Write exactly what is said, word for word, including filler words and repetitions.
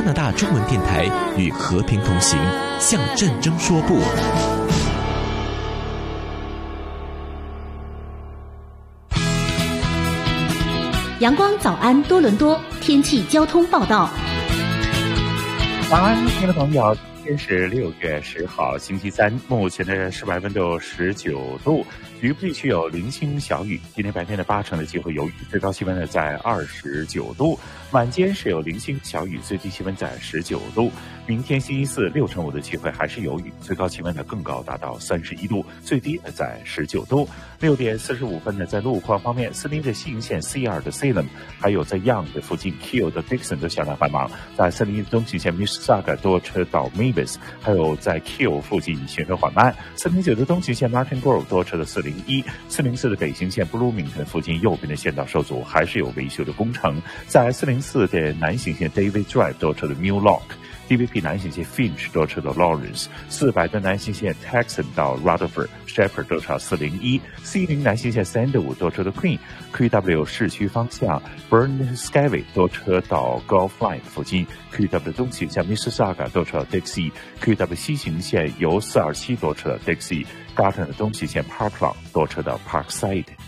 拿大中文电台与和平同行，向战争说不。 阳光早安多伦多天气交通报道。 晚安，听众朋友，今天是六月十号，星期三，目前的室外温度十九度，局部地区有零星小雨。今天白天的八成的机会有雨，最高气温呢在二十九度，晚间是有零星小雨，最低气温在十九度。明天星期四六成五的机会还是有雨，最高气温呢更高，达到三十一度，最低呢在十九度。六点四十五分呢，在路况方面，斯汀的西营线 C 二 的 Salem， 还有在 Young 的附近 Kiel 的 Dixon 都相当繁忙，在森林东行线 Mississauga 多车到 Mavis， 还有在 Kiel 附近行车缓慢。四零九的东行线 Martin Grove 多车的四零一，四零四的北行线 Bloomington 附近右边的线道受阻，还是有维修的工程。在四零四的南行线 David Drive 多车的 New Lock。D V P 南行线 Finch 多车到 Lawrence， 四百的南行线 Texan 到 Rutherford Shepherd 多车四零一 ，C 零南行线 Sandalwood 多车的 Queen，Q W 市区方向 Burn-Skyway 多车到 Gulf Line 附近 ，Q W 东行线 Mississauga 多车到 Dixie，Q W 西行线由四二七多车到 Dixie， Garton 的东行线 Parkland 多车到 Parkside。